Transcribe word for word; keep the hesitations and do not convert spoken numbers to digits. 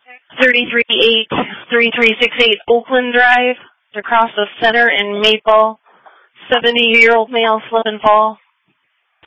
thirty-three eight three three six eight Oakland Drive, across the center in Maple. seventy-year-old male slip and fall.